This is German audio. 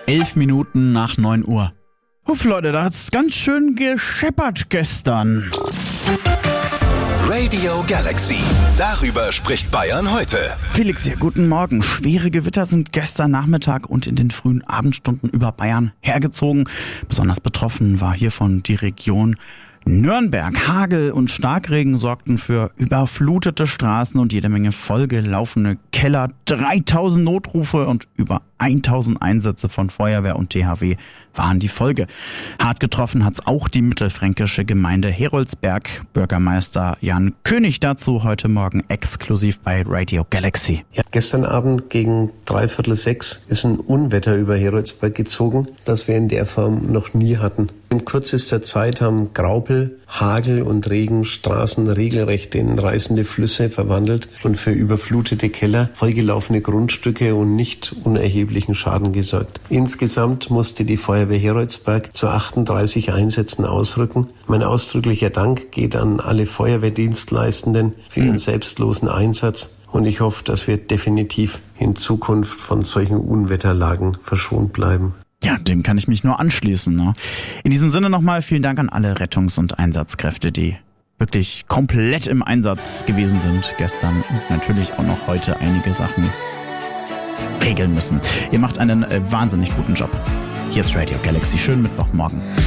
11 Minuten nach 9 Uhr. Huff, Leute, da hat's ganz schön gescheppert gestern. Radio Galaxy. Darüber spricht Bayern heute. Felix hier, guten Morgen. Schwere Gewitter sind gestern Nachmittag und in den frühen Abendstunden über Bayern hergezogen. Besonders betroffen war hiervon die Region Nürnberg. Hagel und Starkregen sorgten für überflutete Straßen und jede Menge vollgelaufene Keller. 3000 Notrufe und über 1000 Einsätze von Feuerwehr und THW waren die Folge. Hart getroffen hat's auch die mittelfränkische Gemeinde Heroldsberg. Bürgermeister Jan König dazu heute Morgen exklusiv bei Radio Galaxy. Ja, gestern Abend gegen 5:45 ist ein Unwetter über Heroldsberg gezogen, das wir in der Form noch nie hatten. In kürzester Zeit haben Graupel, Hagel und Regen Straßen regelrecht in reißende Flüsse verwandelt und für überflutete Keller, vollgelaufene Grundstücke und nicht unerheblichen Schaden gesorgt. Insgesamt musste die Feuerwehr Heroldsberg zu 38 Einsätzen ausrücken. Mein ausdrücklicher Dank geht an alle Feuerwehrdienstleistenden für ihren selbstlosen Einsatz und ich hoffe, dass wir definitiv in Zukunft von solchen Unwetterlagen verschont bleiben. Ja, dem kann ich mich nur anschließen. Ne? In diesem Sinne nochmal vielen Dank an alle Rettungs- und Einsatzkräfte, die wirklich komplett im Einsatz gewesen sind gestern und natürlich auch noch heute einige Sachen regeln müssen. Ihr macht einen wahnsinnig guten Job. Hier ist Radio Galaxy. Schönen Mittwochmorgen.